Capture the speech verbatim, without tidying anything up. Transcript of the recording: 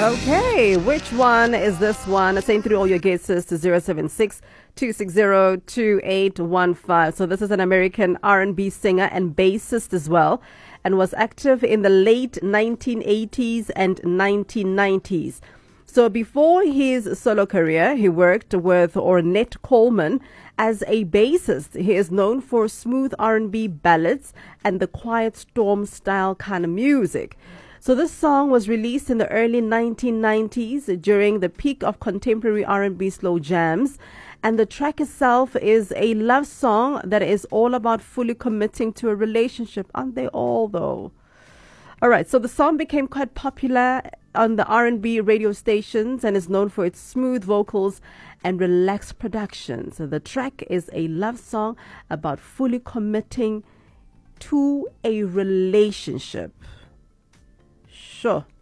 Okay, which one is this one? Send through all your guesses to zero seven six, two six zero, two eight one five. So this is an American R and B singer and bassist as well, and was active in the late nineteen eighties and nineteen nineties. So before his solo career, he worked with Ornette Coleman as a bassist. He is known for smooth R and B ballads and the quiet storm style kind of music. So this song was released in the early nineteen nineties during the peak of contemporary R and B slow jams. And the track itself is a love song that is all about fully committing to a relationship. Aren't they all, though? All right, so the song became quite popular on the R and B radio stations and is known for its smooth vocals and relaxed production. So the track is a love song about fully committing to a relationship. Sure.